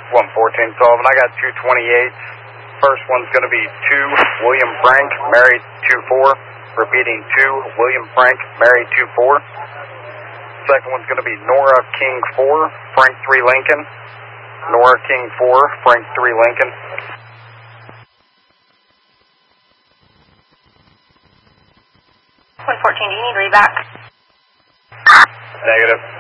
114 Sullivan, I got 228. First one's going to be 2 William Frank, married 24. Repeating 2 William Frank, married 24. Second one's going to be Nora King 4, Frank 3 Lincoln. Nora King 4, Frank 3 Lincoln. 114, do you need read back? Negative.